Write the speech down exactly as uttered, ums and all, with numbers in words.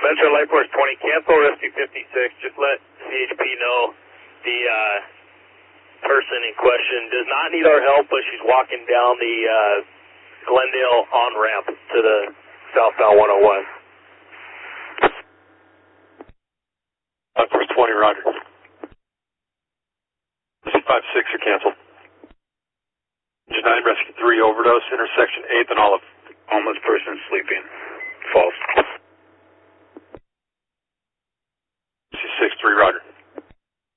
Metro Life Force twenty, cancel Rescue fifty-six. Just let C H P know the uh, person in question does not need our help, but she's walking down the uh, Glendale on-ramp to the southbound one oh one. Life Force twenty, roger. five six are canceled. Engine nine, Rescue three, overdose, intersection eighth and Olive. Homeless person sleeping. False. C six three, roger.